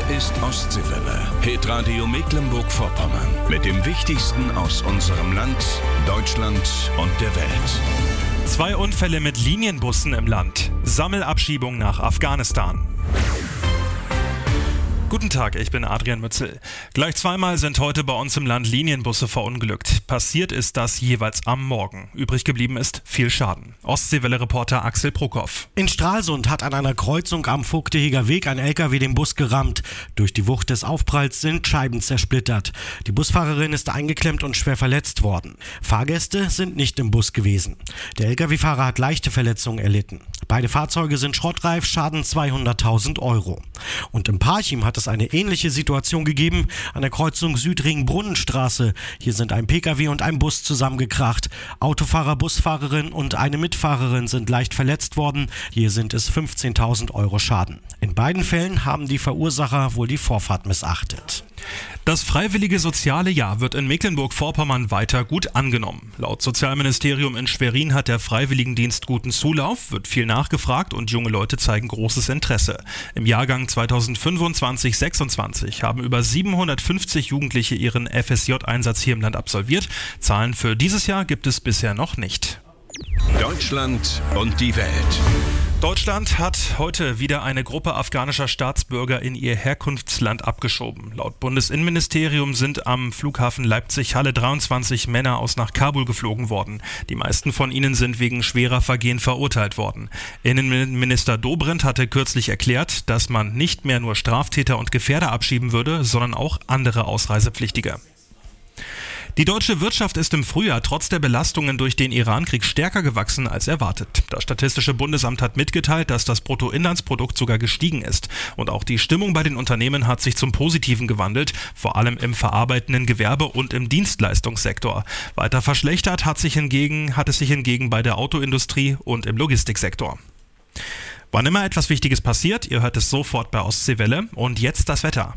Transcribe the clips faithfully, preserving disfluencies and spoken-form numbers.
ist Ostseewelle. Hitradio Mecklenburg-Vorpommern. Mit dem Wichtigsten aus unserem Land, Deutschland und der Welt. Zwei Unfälle mit Linienbussen im Land. Sammelabschiebung nach Afghanistan. Guten Tag, ich bin Adrian Mützel. Gleich zweimal sind heute bei uns im Land Linienbusse verunglückt. Passiert ist das jeweils am Morgen. Übrig geblieben ist viel Schaden. Ostseewelle-Reporter Axel Prokop. In Stralsund hat an einer Kreuzung am Vogteheger Weg ein L K W den Bus gerammt. Durch die Wucht des Aufpralls sind Scheiben zersplittert. Die Busfahrerin ist eingeklemmt und schwer verletzt worden. Fahrgäste sind nicht im Bus gewesen. Der L K W-Fahrer hat leichte Verletzungen erlitten. Beide Fahrzeuge sind schrottreif, Schaden zweihunderttausend Euro. Und im Parchim hat es eine ähnliche Situation gegeben an der Kreuzung Südring-Brunnenstraße. Hier sind ein P K W und ein Bus zusammengekracht. Autofahrer, Busfahrerin und eine Mitfahrerin sind leicht verletzt worden. Hier sind es fünfzehntausend Euro Schaden. In beiden Fällen haben die Verursacher wohl die Vorfahrt missachtet. Das freiwillige soziale Jahr wird in Mecklenburg-Vorpommern weiter gut angenommen. Laut Sozialministerium in Schwerin hat der Freiwilligendienst guten Zulauf, wird viel nachgefragt und junge Leute zeigen großes Interesse. Im Jahrgang zweitausendfünfundzwanzig sechsundzwanzig haben über siebenhundertfünfzig Jugendliche ihren F S J-Einsatz hier im Land absolviert. Zahlen für dieses Jahr gibt es bisher noch nicht. Deutschland und die Welt. Deutschland hat heute wieder eine Gruppe afghanischer Staatsbürger in ihr Herkunftsland abgeschoben. Laut Bundesinnenministerium sind am Flughafen Leipzig-Halle dreiundzwanzig Männer aus nach Kabul geflogen worden. Die meisten von ihnen sind wegen schwerer Vergehen verurteilt worden. Innenminister Dobrindt hatte kürzlich erklärt, dass man nicht mehr nur Straftäter und Gefährder abschieben würde, sondern auch andere Ausreisepflichtige. Die deutsche Wirtschaft ist im Frühjahr trotz der Belastungen durch den Irankrieg stärker gewachsen als erwartet. Das Statistische Bundesamt hat mitgeteilt, dass das Bruttoinlandsprodukt sogar gestiegen ist. Und auch die Stimmung bei den Unternehmen hat sich zum Positiven gewandelt, vor allem im verarbeitenden Gewerbe und im Dienstleistungssektor. Weiter verschlechtert hat, sich hingegen, hat es sich hingegen bei der Autoindustrie und im Logistiksektor. Wann immer etwas Wichtiges passiert, ihr hört es sofort bei Ostseewelle. Und jetzt das Wetter.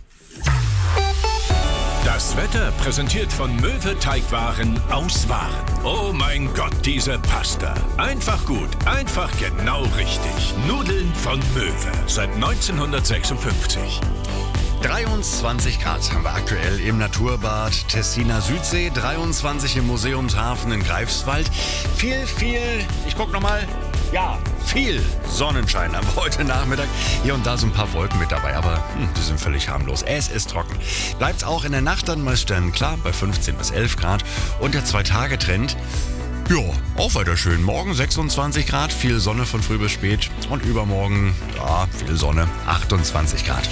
Das Wetter präsentiert von Möwe Teigwaren aus Waren. Oh mein Gott, diese Pasta. Einfach gut, einfach genau richtig. Nudeln von Möwe seit neunzehnhundertsechsundfünfzig. dreiundzwanzig Grad haben wir aktuell im Naturbad Tessiner Südsee, dreiundzwanzig im Museumshafen in Greifswald. Viel, viel, ich guck nochmal, ja, viel Sonnenschein haben wir heute Nachmittag. Hier und da so ein paar Wolken mit dabei, aber hm, die sind völlig harmlos. Es ist trocken. Bleibt auch in der Nacht dann meist klar bei fünfzehn bis elf Grad. Und der Zwei-Tage-Trend, ja, auch weiter schön. Morgen sechsundzwanzig Grad, viel Sonne von früh bis spät. Und übermorgen, ja, viel Sonne, achtundzwanzig Grad.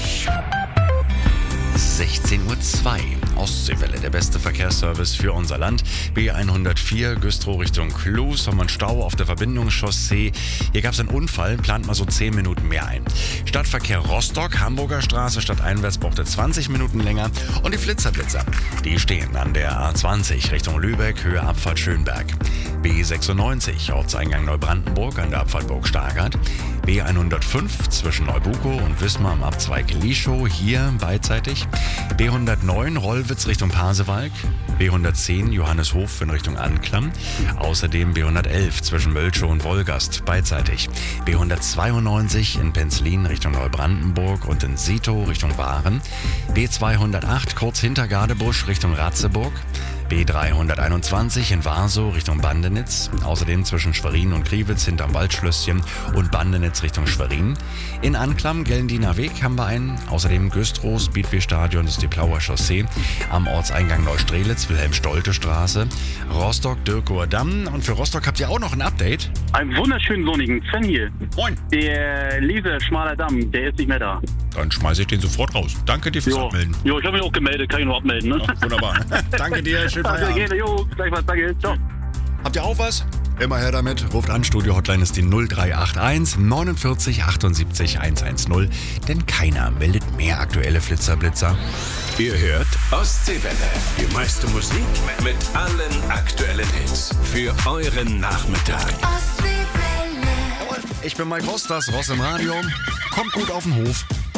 sechzehn Uhr zwei. Ostseewelle, der beste Verkehrsservice für unser Land. B hundertvier, Güstrow Richtung Klus, haben wir einen Stau auf der Verbindungschaussee. Hier gab es einen Unfall, plant mal so zehn Minuten mehr ein. Stadtverkehr Rostock, Hamburger Straße, stadteinwärts braucht er zwanzig Minuten länger. Und die Flitzerblitzer, die stehen an der A zwanzig Richtung Lübeck, Höhe Abfahrt Schönberg. B sechsundneunzig, Ortseingang Neubrandenburg an der Abfahrt Burg-Stargard. B hundertfünf zwischen Neubukow und Wismar am Abzweig Lischow, hier beidseitig. B hundertneun, Rollwitz Richtung Pasewalk. B hundertzehn, Johanneshof in Richtung Anklam. Außerdem B hundertelf zwischen Mölchow und Wolgast, beidseitig. B hundertzweiundneunzig in Penzlin Richtung Neubrandenburg und in Sito Richtung Waren. B zweihundertacht kurz hinter Gadebusch Richtung Ratzeburg. B dreihunderteinundzwanzig in Warsow Richtung Bandenitz, außerdem zwischen Schwerin und Kriwitz hinterm Waldschlösschen und Bandenitz Richtung Schwerin. In Anklam Gellendiner Weg haben wir einen, außerdem Güstrow, Speedway-Stadion, das ist die Plauer Chaussee, am Ortseingang Neustrelitz, Wilhelm-Stolte-Straße, Rostock, Dirkower Damm. Und für Rostock habt ihr auch noch ein Update. Einen wunderschönen sonnigen Sven hier. Moin. Der Lise Schmaler Damm, der ist nicht mehr da. Dann schmeiße ich den sofort raus. Danke dir fürs jo. Abmelden. Jo, ich habe mich auch gemeldet, kann ich nur abmelden. Ne? Ach, wunderbar. Danke dir, schönen Feierabend. Gerne, jo, gleich was, danke, ciao. Habt ihr auch was? Immer her damit. Ruft an, Studio-Hotline ist die null drei acht eins neunundvierzig achtundsiebzig hundertzehn. Denn keiner meldet mehr aktuelle Flitzerblitzer. Ihr hört Ostseewelle. Die meiste Musik mit allen aktuellen Hits. Für euren Nachmittag. Ich bin Mike Ross, das Ross im Radio. Kommt gut auf den Hof.